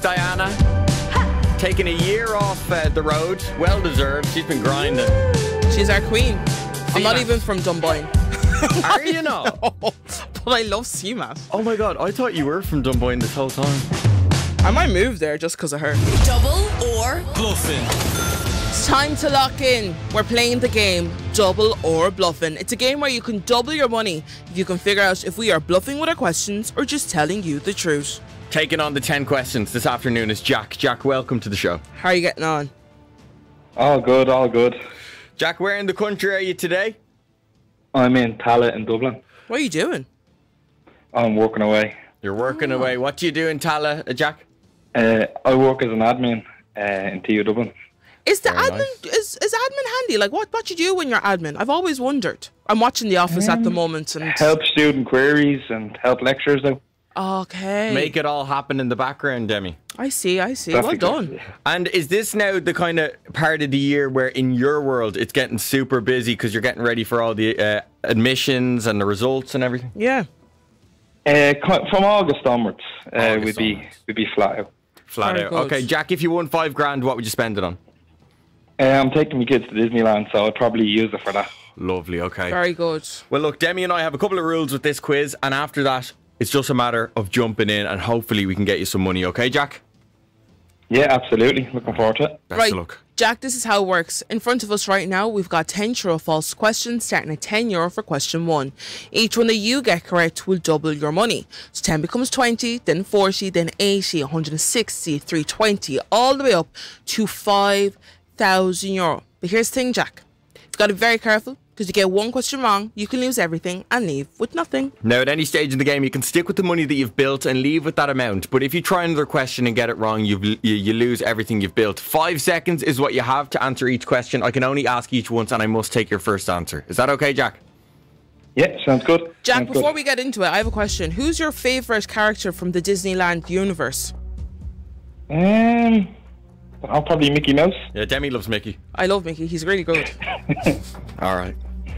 Diana, taking a year off the road. Well deserved. She's been grinding. She's our queen. I'm not CMAS. even from Dunboyne. Are you not? But I love CMAS. Oh my god, I thought you were from Dunboyne this whole time. I might move there just because of her. Double or Bluffing. It's time to lock in. We're playing the game Double or Bluffing. It's a game where you can double your money if you can figure out if we are bluffing with our questions or just telling you the truth. Taking on the 10 questions this afternoon is Jack. Jack, welcome to the show. How are you getting on? All good, all good. Jack, where in the country are you today? I'm in Tallaght in Dublin. What are you doing? I'm working away. You're working away. What do you do in Tallaght, Jack? I work as an admin in TU Dublin. Is the Very admin nice. is admin handy? Like what do you do when you're admin? I've always wondered. I'm watching The Office at the moment and Help student queries and help lecturers out. okay. Make it all happen in the background, Demi. I see. That's Well done. And is this now the kind of part of the year where in your world it's getting super busy because you're getting ready for all the admissions and the results and everything? Yeah. From August onwards, August we'd be flat out. Flat Very out. good. Okay, Jack, if you won $5,000, what would you spend it on? I'm taking my kids to Disneyland, so I'd probably use it for that. Lovely, okay. Very good. Well, look, Demi and I have a couple of rules with this quiz, and after that, it's just a matter of jumping in, and hopefully we can get you some money, okay, Jack? Yeah, absolutely. Looking forward to it. Best Right, of luck. Jack, this is how it works. In front of us right now, we've got 10 true or false questions starting at €10 for question 1. Each one that you get correct will double your money. So 10 becomes 20, then 40, then 80, 160, 320, all the way up to €5,000. But here's the thing, Jack. You've got to be very careful because you get one question wrong, you can lose everything and leave with nothing. Now, at any stage in the game, you can stick with the money that you've built and leave with that amount. But if you try another question and get it wrong, you lose everything you've built. 5 seconds is what you have to answer each question. I can only ask each once, and I must take your first answer. Is that okay, Jack? Yeah, sounds good. Jack, Sounds before good. we get into it, I have a question. Who's your favourite character from the Disneyland universe? I'll probably Mickey Mouse. Yeah, Demi loves Mickey. I love Mickey. He's really good. All right.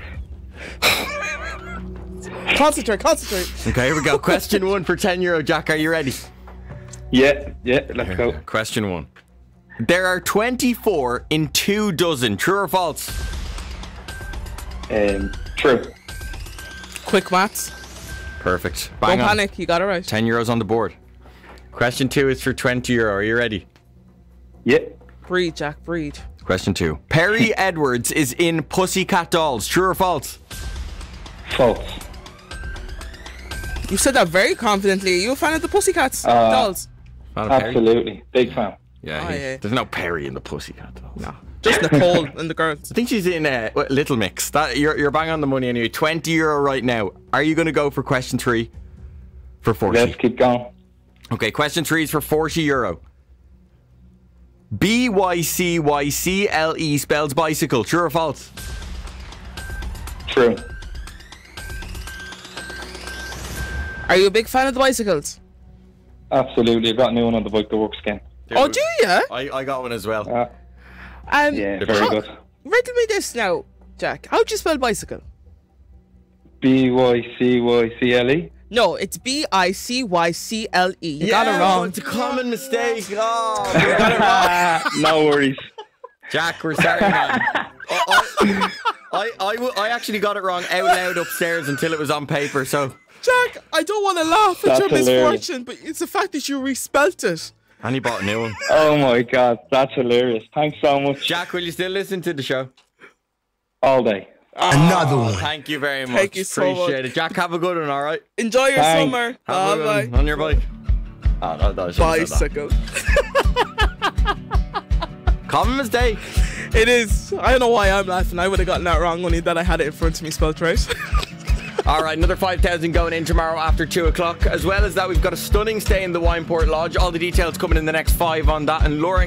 Concentrate. Okay, here we go. Question 1 for €10. Jack, are you ready? Yeah, let's go. Question 1. There are 24 in 2 dozen. True or false? True. Quick maths. Perfect. Bang Don't on. panic. You got it right. €10 on the board. Question 2 is for €20. Are you ready? Yeah, Breathe, Jack. Breathe. Question 2. Perry Edwards is in Pussycat Dolls. True or false? false. You said that very confidently. Are you a fan of the Pussycats dolls? Not a Perry? Absolutely. Big fan. Yeah, Oh, yeah. There's no Perry in the Pussycat Dolls. No. Just Nicole and the girls. I think she's in Little Mix. You're bang on the money anyway. €20 right now. Are you going to go for question 3 for 40? Let's keep going. Okay, question 3 is for €40. BYCYCLE spells bicycle. True or false? True. Are you a big fan of the bicycles? Absolutely. I've got a new one on the bike that works again. Oh, do you? I got one as well. Yeah, very good. Riddle me this now, Jack. How'd you spell bicycle? BYCYCLE. No, it's BICYCLE. You got it wrong. It's a common mistake. Oh, you got it wrong. No worries. Jack, we're sorry, man. I actually got it wrong out loud upstairs until it was on paper, so... Jack, I don't want to laugh at That's your hilarious. misfortune, but it's the fact that you respelt it. And he bought a new one. Oh my God, that's hilarious. Thanks so much. Jack, will you still listen to the show? All day. Another one. Thank you very much. Thank you so Appreciate much. it. Jack, have a good one, all right? Enjoy your Thanks. summer. Have a good Bye one. On your bike. Oh, no, I shouldn't have said Bicycle. that. Common mistake. It is. I don't know why I'm laughing. I would have gotten that wrong, only that I had it in front of me spelled right. All right, another 5,000 going in tomorrow after 2 o'clock. As well as that, we've got a stunning stay in the Wineport Lodge. All the details coming in the next 5 on that. And Lauren